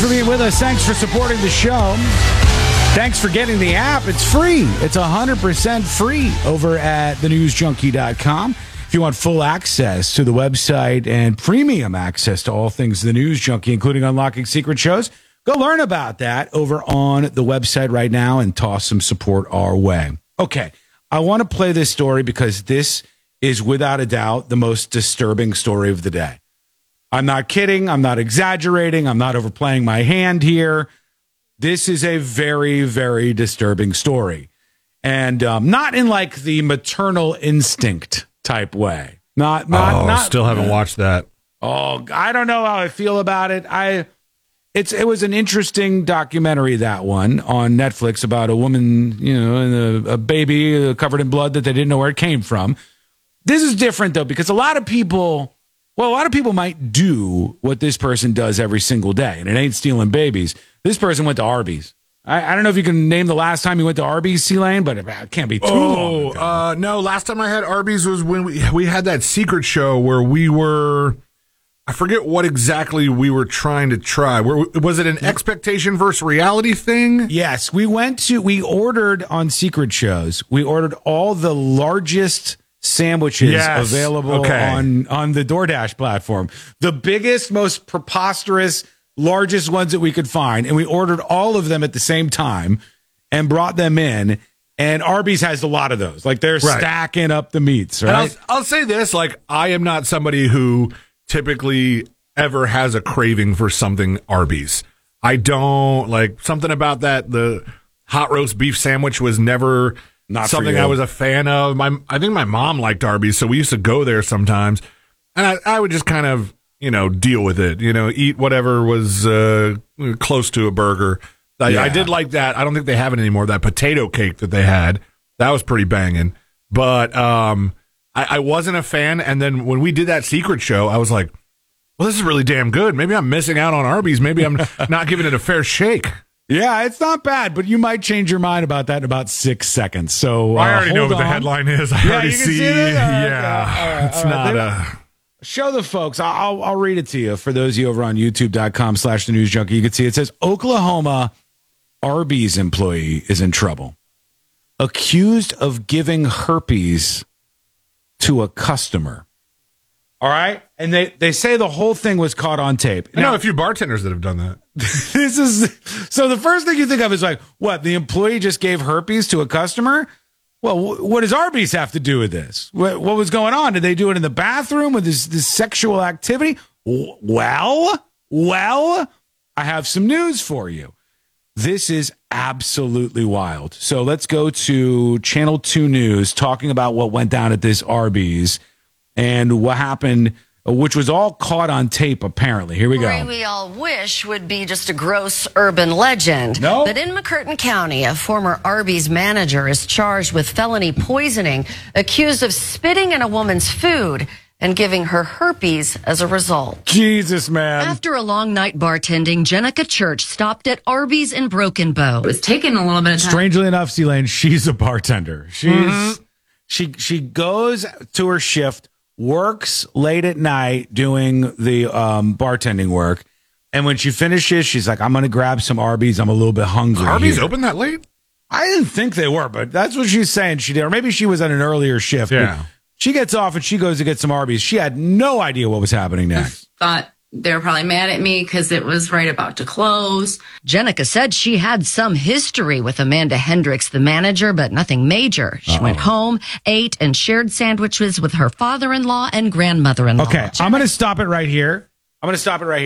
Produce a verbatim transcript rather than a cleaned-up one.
for being with us. Thanks for supporting the show. Thanks for getting the app. It's free. It's one hundred percent free over at the news junkie dot com. If you want full access to the website and premium access to all things The News Junkie, including unlocking secret shows, go learn about that over on the website right now and toss some support our way. Okay, I want to play this story because this is without a doubt the most disturbing story of the day. I'm not kidding. I'm not exaggerating. I'm not overplaying my hand here. This is a very, very disturbing story. And um, not in like the maternal instinct type way. Not, not, oh, not. Still haven't watched that. Oh, I don't know how I feel about it. I, it's, it was an interesting documentary, that one on Netflix about a woman, you know, and a, a baby covered in blood that they didn't know where it came from. This is different though, because a lot of people, well, a lot of people might do what this person does every single day, and it ain't stealing babies. This person went to Arby's. I, I don't know if you can name the last time you went to Arby's, C-Lane, but it can't be too oh, long ago. Uh, no, last time I had Arby's was when we, we had that secret show where we were, I forget what exactly we were trying to try. Were, was it an expectation versus reality thing? Yes, we went to, we ordered on secret shows, we ordered all the largest sandwiches yes. available okay. on, on the DoorDash platform. The biggest, most preposterous, largest ones that we could find, and we ordered all of them at the same time and brought them in. And Arby's has a lot of those. Like they're right. stacking up the meats, right? I'll, I'll say this, like I am not somebody who typically ever has a craving for something Arby's. I don't like something about that. The hot roast beef sandwich was never not something I was a fan of. My, I think my mom liked Arby's, so we used to go there sometimes, and I, I would just kind of, you know, deal with it, you know, eat whatever was uh, close to a burger. I, yeah. I did like that. I don't think they have it anymore. That potato cake that they had, that was pretty banging. But um, I, I wasn't a fan. And then when we did that secret show, I was like, well, this is really damn good. Maybe I'm missing out on Arby's. Maybe I'm not giving it a fair shake. Yeah, it's not bad, but you might change your mind about that in about six seconds. So uh, I already know what on. the headline is. I yeah, already you can see. see it? Yeah, okay. all right, it's all right. not They, a... Show the folks. I'll I'll read it to you for those of you over on YouTube.com slash the News Junkie. You can see it says Oklahoma Arby's employee is in trouble, accused of giving herpes to a customer. All right, and they they say the whole thing was caught on tape. I know a few bartenders that have done that. This is so. The first thing you think of is like, what? The employee just gave herpes to a customer? Well, what does Arby's have to do with this? What, what was going on? Did they do it in the bathroom with this, this sexual activity? Well, well, I have some news for you. This is absolutely wild. So let's go to Channel two News talking about what went down at this Arby's and what happened, which was all caught on tape, apparently. Here we go. We all wish would be just a gross urban legend. No. But in McCurtain County, a former Arby's manager is charged with felony poisoning, accused of spitting in a woman's food and giving her herpes as a result. Jesus, man. After a long night bartending, Jenica Church stopped at Arby's in Broken Bow. It was taking a little bit of time. Strangely enough, C-Lane, she's a bartender. She's mm-hmm. she she goes to her shift, works late at night doing the um, bartending work, and when she finishes, she's like, I'm going to grab some Arby's. I'm a little bit hungry. Arby's here. open that late? I didn't think they were, but that's what she's saying she did. Or maybe she was at an earlier shift. Yeah. She gets off and she goes to get some Arby's. She had no idea what was happening next. Thought they were probably mad at me because it was right about to close. Jenica said she had some history with Amanda Hendricks, the manager, but nothing major. She Uh-oh. went home, ate, and shared sandwiches with her father-in-law and grandmother-in-law. Okay, I'm going to stop it right here. I'm going to stop it right here.